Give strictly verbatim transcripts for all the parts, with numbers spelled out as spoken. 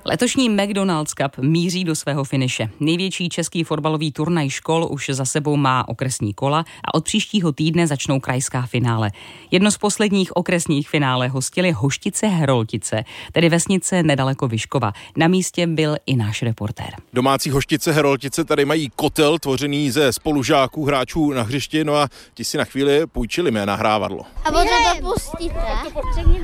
Letošní McDonald's Cup míří do svého finiše. Největší český fotbalový turnaj škol už za sebou má okresní kola a od příštího týdne začnou krajská finále. Jedno z posledních okresních finále hostily Hoštice Heroltice, tedy vesnice nedaleko Vyškova. Na místě byl i náš reportér. Domácí Hoštice Heroltice tady mají kotel tvořený ze spolužáků hráčů na hřišti, no a ti si na chvíli půjčili mé nahrávadlo. A potom to pustíte. Řekni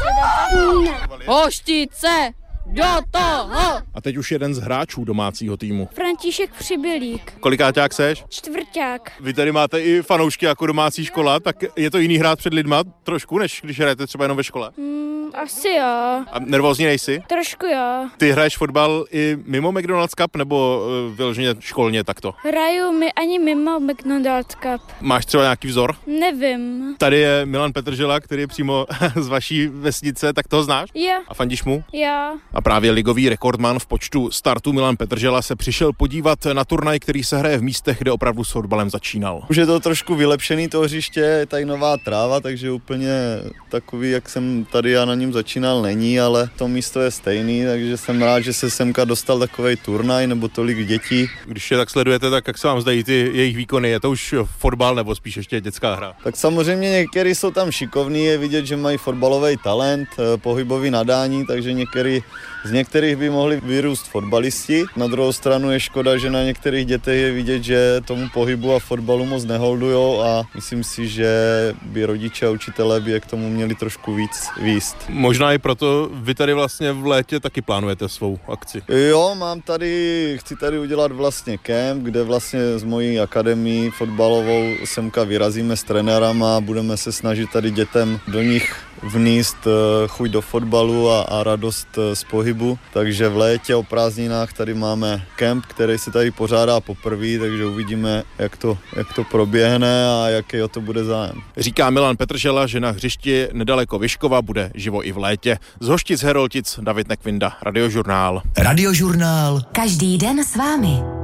Hoštice. Hoštice! Do toho! A teď už jeden z hráčů domácího týmu. František Přibylík. Kolikáťák seš? Čtvrťák. Vy tady máte i fanoušky jako domácí škola, tak je to jiný hrát před lidma trošku, než když hrajete třeba jenom ve škole? Mm, asi jo. A nervózní nejsi? Trošku jo. Ty hraješ fotbal i mimo McDonald's Cup, nebo uh, vyloženě školně takto? Hraju mi ani mimo McDonald's Cup. Máš třeba nějaký vzor? Nevím. Tady je Milan Petržela, který je přímo z vaší vesnice, tak toho znáš? Jo. A fandíš mu? Jo. A právě ligový rekordman v počtu startů Milan Petržela se přišel podívat na turnaj, který se hraje v místech, kde opravdu s fotbalem začínal. Už je to trošku vylepšený to hřiště, je tady nová tráva, takže úplně takový, jak jsem tady já na něm začínal, není, ale to místo je stejný, takže jsem rád, že se semka dostal takovej turnaj nebo tolik dětí. Když je tak sledujete, tak jak se vám zdají ty jejich výkony? Je to už fotbal nebo spíš ještě dětská hra? Tak samozřejmě někteří jsou tam šikovní, je vidět, že mají fotbalový talent, pohybový nadání, takže některý z některých by mohli vyrůst fotbalisti. Na druhou stranu je škoda, že na některých dětech je vidět, že tomu pohybu a fotbalu moc neholdujou a myslím si, že by rodiče a učitelé by je k tomu měli trošku víc výst. Možná i proto vy tady vlastně v létě taky plánujete svou akci. Jo, mám tady, chci tady udělat vlastně kemp, kde vlastně z mojí akademii fotbalovou semka vyrazíme s trenérama a budeme se snažit tady dětem do nich vníst chuť do fotbalu a, a radost z pohybu. Takže v létě o prázdninách tady máme kemp, který se tady pořádá poprvé, takže uvidíme, jak to, jak to proběhne a jaký o to bude zájem. Říká Milan Petržela, že na hřišti nedaleko Vyškova bude živo i v létě. Z Hoštic Heroltic David Nekvinda, Radiožurnál. Radiožurnál. Každý den s vámi.